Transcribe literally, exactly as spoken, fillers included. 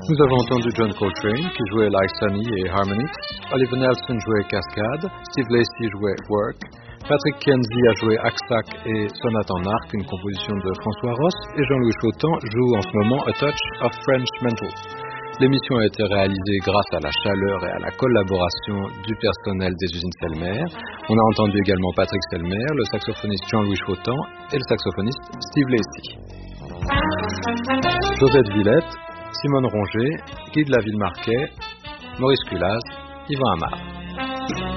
Nous avons entendu John Coltrane qui jouait Like Sunny et Harmonics, Oliver Nelson jouait Cascade, Steve Lacy jouait Work, Patrick Kenzie a joué Aksak et Sonate en arc, une composition de François Ross, et Jean-Louis Chautan joue en ce moment A Touch of French Mental. L'émission a été réalisée grâce à la chaleur et à la collaboration du personnel des usines Selmer. On a entendu également Patrick Selmer, le saxophoniste Jean-Louis Chautan et le saxophoniste Steve Lacy. Josette Villette, Simone Ronger, Guy de la Ville-Marquet, Maurice Culaz, Yvan Amar.